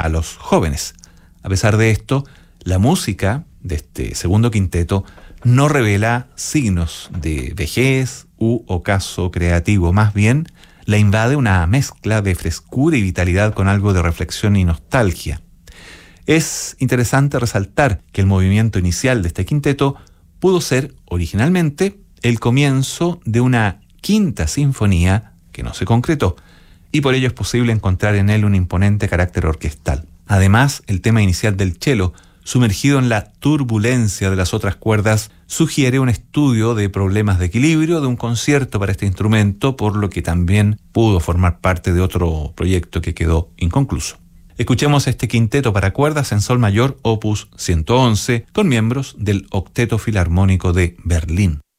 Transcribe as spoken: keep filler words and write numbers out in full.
a los jóvenes. A pesar de esto, la música de este segundo quinteto no revela signos de vejez u ocaso creativo, más bien la invade una mezcla de frescura y vitalidad con algo de reflexión y nostalgia. Es interesante resaltar que el movimiento inicial de este quinteto pudo ser originalmente el comienzo de una quinta sinfonía que no se concretó, y por ello es posible encontrar en él un imponente carácter orquestal. Además, el tema inicial del cello, sumergido en la turbulencia de las otras cuerdas, sugiere un estudio de problemas de equilibrio de un concierto para este instrumento, por lo que también pudo formar parte de otro proyecto que quedó inconcluso. Escuchemos este quinteto para cuerdas en sol mayor, opus ciento once, con miembros del Octeto Filarmónico de Berlín.